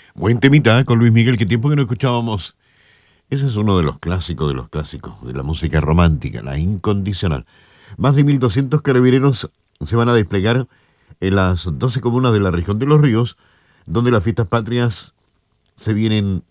Buen temita con Luis Miguel, qué tiempo que no escuchábamos. Ese es uno de los clásicos, de la música romántica, la incondicional. Más de 1.200 carabineros se van a desplegar en las 12 comunas de la región de Los Ríos, donde las fiestas patrias se vienen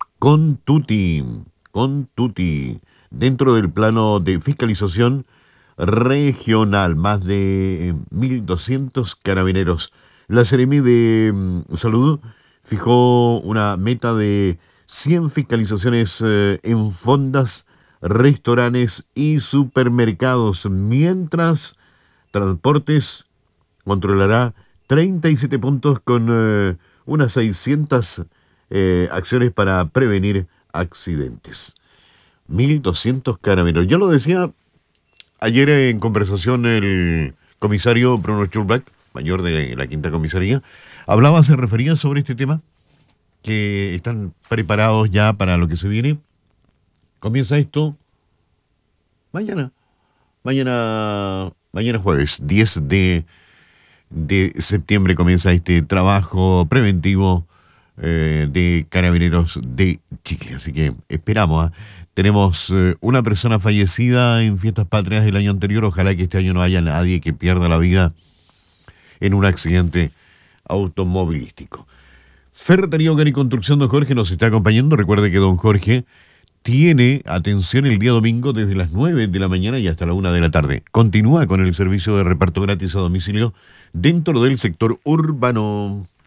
con tutti, dentro del plano de fiscalización regional, más de 1.200 carabineros. La Seremi de Salud fijó una meta de 100 fiscalizaciones en fondas, restaurantes y supermercados, mientras Transportes controlará 37 puntos con unas 600 acciones para prevenir accidentes. 1.200 carabineros. Ya lo decía ayer en conversación el comisario Bruno Schulbach, mayor de la quinta comisaría, se refería sobre este tema, que están preparados ya para lo que se viene. Comienza esto mañana, mañana jueves, 10 de septiembre comienza este trabajo preventivo de Carabineros de Chile. Así que esperamos. Tenemos una persona fallecida en Fiestas Patrias el año anterior. Ojalá que este año no haya nadie que pierda la vida en un accidente automovilístico. Ferretería Hogar y Construcción, don Jorge nos está acompañando. Recuerde que don Jorge tiene atención el día domingo desde las 9 de la mañana y hasta la 1 de la tarde. Continúa con el servicio de reparto gratis a domicilio dentro del sector urbano.